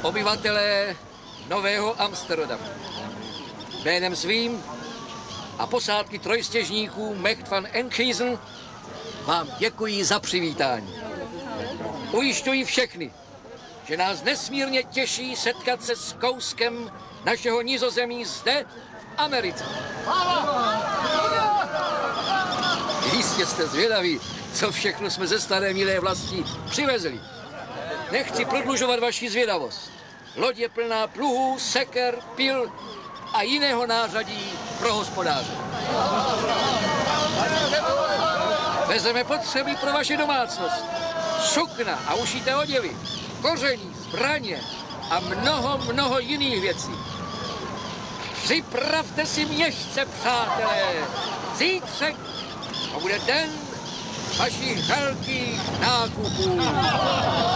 obyvatelé Nového Amsterdamu. Jménem svým a posádky trojstěžníků Mecht van Enkhuizen vám děkuji za přivítání. Ujišťuji všechny, že nás nesmírně těší setkat se s kouskem našeho Nizozemí zde v Americe. Jistě jste zvědaví, co všechno jsme ze staré milé vlasti přivezli. Nechci prodlužovat vaši zvědavost. Loď je plná pluhů, seker, pil a jiného nářadí pro hospodáře. Vezeme potřeby pro vaše domácnost. Sukna a ušité oděvy, koření, zbraně a mnoho jiných věcí. Připravte si měšce, přátelé. Zítřek to bude den vašich velkých nákupů.